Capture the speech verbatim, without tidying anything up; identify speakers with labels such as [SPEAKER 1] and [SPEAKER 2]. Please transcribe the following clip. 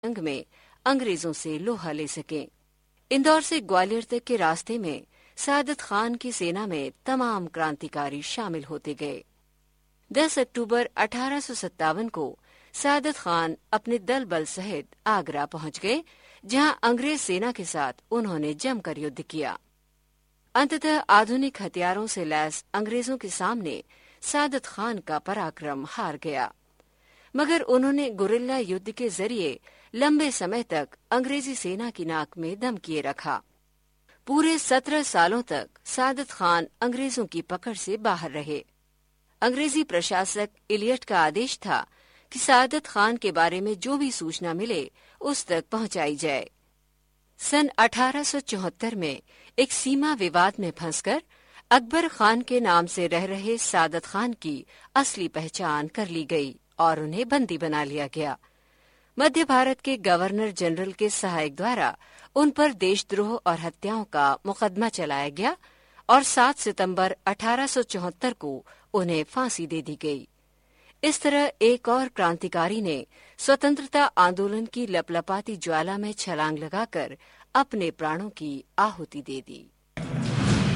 [SPEAKER 1] जंग में अंग्रेजों से लोहा ले सकें। इंदौर से ग्वालियर तक के रास्ते में सादत खान की सेना में तमाम क्रांतिकारी शामिल होते गए। दस अक्टूबर अठारह सौ सत्तावन को सादत खान अपने दल बल सहित आगरा पहुंच गए, जहां अंग्रेज सेना के साथ उन्होंने जमकर युद्ध किया। अंततः आधुनिक हथियारों से लैस अंग्रेजों के सामने सादत खान का पराक्रम हार गया, मगर उन्होंने गुरिल्ला युद्ध के जरिए लंबे समय तक अंग्रेजी सेना की नाक में दम किए रखा। पूरे सत्रह सालों तक सादत खान अंग्रेजों की पकड़ से बाहर रहे। अंग्रेजी प्रशासक इलियट का आदेश था कि सादत खान के बारे में जो भी सूचना मिले उस तक पहुंचाई जाए। सन अठारह सौ चौहत्तर में एक सीमा विवाद में फंसकर अकबर खान के नाम से रह रहे सादत खान की असली पहचान कर ली गई और उन्हें बंदी बना लिया गया। मध्य भारत के गवर्नर जनरल के सहायक द्वारा उन पर देशद्रोह और हत्याओं का मुकदमा चलाया गया और सात सितंबर अठारह सौ चौहत्तर को उन्हें फांसी दे दी गई। इस तरह एक और क्रांतिकारी ने स्वतंत्रता आंदोलन की लपलपाती ज्वाला में छलांग लगाकर अपने प्राणों की आहुति दे दी।